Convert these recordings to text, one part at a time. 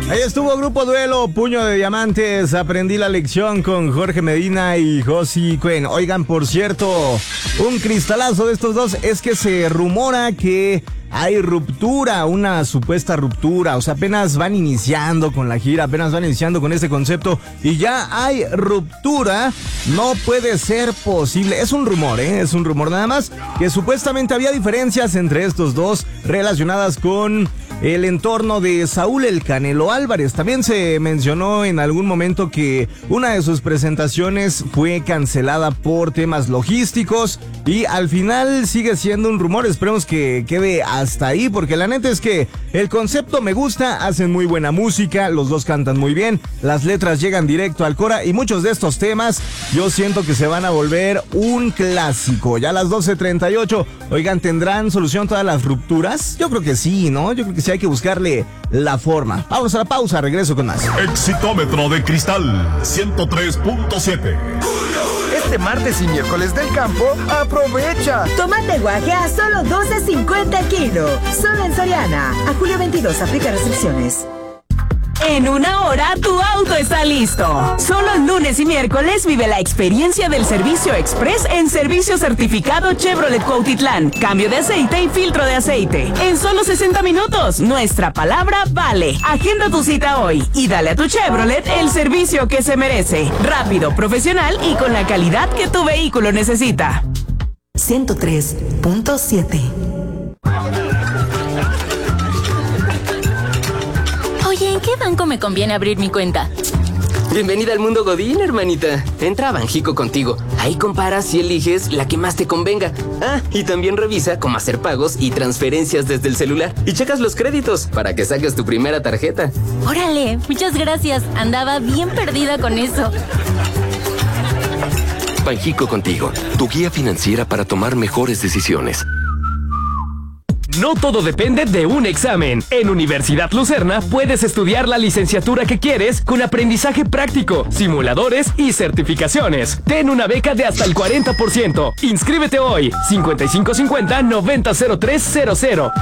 Ahí estuvo Grupo Duelo, Puño de Diamantes, Aprendí la Lección con Jorge Medina y Josie Cuen. Oigan, por cierto, un cristalazo de estos dos es que se rumora que hay ruptura, una supuesta ruptura, o sea, apenas van iniciando con la gira, apenas van iniciando con este concepto y ya hay ruptura. No puede ser posible, es un rumor nada más, que supuestamente había diferencias entre estos dos relacionadas con el entorno de Saúl El Canelo Álvarez. También se mencionó en algún momento que una de sus presentaciones fue cancelada por temas logísticos y al final sigue siendo un rumor. Esperemos que quede hasta ahí, porque la neta es que el concepto me gusta, hacen muy buena música, los dos cantan muy bien, las letras llegan directo al cora y muchos de estos temas yo siento que se van a volver un clásico. Ya a las 12:38, oigan, ¿tendrán solución todas las rupturas? Yo creo que sí, ¿no? Yo creo que sí, hay que buscarle la forma. Vamos a la pausa, regreso con más. Exitómetro de Cristal 103.7. Este martes y miércoles del campo, aprovecha. Tomate guaje a solo $12.50 el kilo. Solo en Soriana. A julio 22, aplica restricciones. En una hora, tu auto está listo. Solo lunes y miércoles vive la experiencia del servicio express en servicio certificado Chevrolet Cuautitlán. Cambio de aceite y filtro de aceite. En solo 60 minutos, nuestra palabra vale. Agenda tu cita hoy y dale a tu Chevrolet el servicio que se merece. Rápido, profesional y con la calidad que tu vehículo necesita. 103.7. Oye, ¿en qué banco me conviene abrir mi cuenta? Bienvenida al mundo Godín, hermanita. Entra a Banjico Contigo. Ahí comparas y eliges la que más te convenga. Ah, y también revisa cómo hacer pagos y transferencias desde el celular. Y checas los créditos para que saques tu primera tarjeta. Órale, muchas gracias. Andaba bien perdida con eso. Banjico Contigo, tu guía financiera para tomar mejores decisiones. No todo depende de un examen. En Universidad Lucerna puedes estudiar la licenciatura que quieres con aprendizaje práctico, simuladores y certificaciones. Ten una beca de hasta el 40%. Inscríbete hoy. 5550-900300.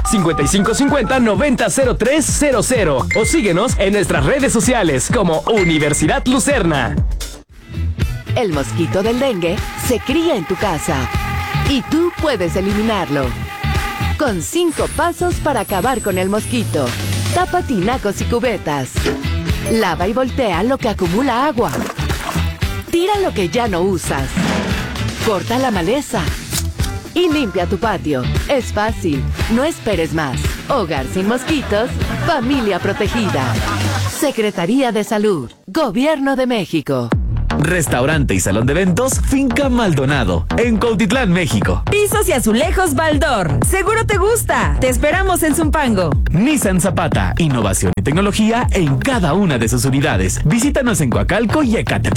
5550-900300. O síguenos en nuestras redes sociales como Universidad Lucerna. El mosquito del dengue se cría en tu casa y tú puedes eliminarlo. Con 5 pasos para acabar con el mosquito. Tapa tinacos y cubetas. Lava y voltea lo que acumula agua. Tira lo que ya no usas. Corta la maleza. Y limpia tu patio. Es fácil. No esperes más. Hogar sin mosquitos. Familia protegida. Secretaría de Salud. Gobierno de México. Restaurante y salón de eventos Finca Maldonado, en Cuautitlán, México. Pisos y azulejos Baldor. Seguro te gusta. Te esperamos en Zumpango. Nissan Zapata, innovación y tecnología en cada una de sus unidades. Visítanos en Coacalco y Ecatepec.